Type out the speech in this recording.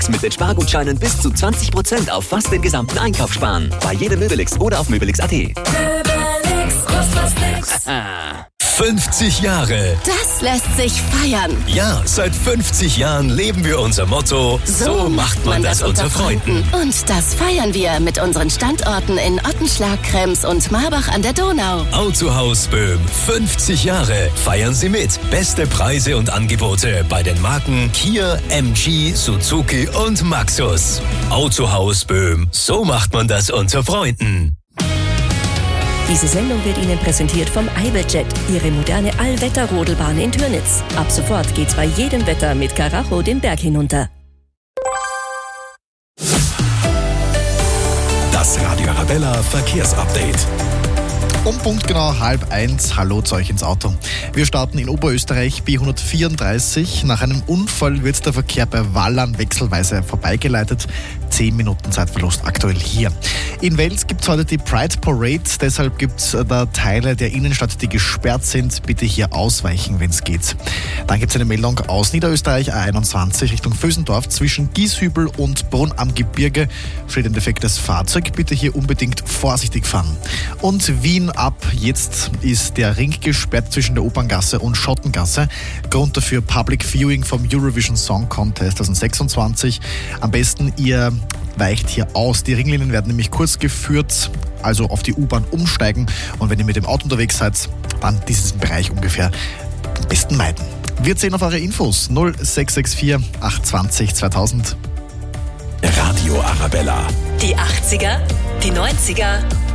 Mit den Spargutscheinen bis zu 20% auf fast den gesamten Einkauf sparen. Bei jedem Möbelix oder auf Möbelix.at. Möbelix, kostet nix. 50 Jahre. Das lässt sich feiern. Ja, seit 50 Jahren leben wir unser Motto, so macht man das unter Freunden. Und das feiern wir mit unseren Standorten in Ottenschlag, Krems und Marbach an der Donau. Autohaus Böhm, 50 Jahre. Feiern Sie mit. Beste Preise und Angebote bei den Marken Kia, MG, Suzuki und Maxus. Autohaus Böhm, so macht man das unter Freunden. Diese Sendung wird Ihnen präsentiert vom Eiberjet, Ihre moderne Allwetter-Rodelbahn in Türnitz. Ab sofort geht's bei jedem Wetter mit Karacho den Berg hinunter. Das Radio Arabella Verkehrsupdate. Um punktgenau 12:30, hallo zu euch ins Auto. Wir starten in Oberösterreich B134. Nach einem Unfall wird der Verkehr bei Wallern wechselweise vorbeigeleitet. 10 Minuten Zeitverlust aktuell hier. In Wels gibt es heute die Pride Parade, deshalb gibt es da Teile der Innenstadt, die gesperrt sind. Bitte hier ausweichen, wenn es geht. Dann gibt es eine Meldung aus Niederösterreich, A21 Richtung Vösendorf zwischen Gieshübel und Brunn am Gebirge. Steht ein defektes Fahrzeug, bitte hier unbedingt vorsichtig fahren. Und Wien ab, jetzt ist der Ring gesperrt zwischen der Operngasse und Schottengasse. Grund dafür Public Viewing vom Eurovision Song Contest 2026. Am besten ihr weicht hier aus. Die Ringlinien werden nämlich kurz geführt, also auf die U-Bahn umsteigen. Und wenn ihr mit dem Auto unterwegs seid, dann diesen Bereich ungefähr am besten meiden. Wir zählen auf eure Infos 0664 820 2000. Radio Arabella. Die 80er, die 90er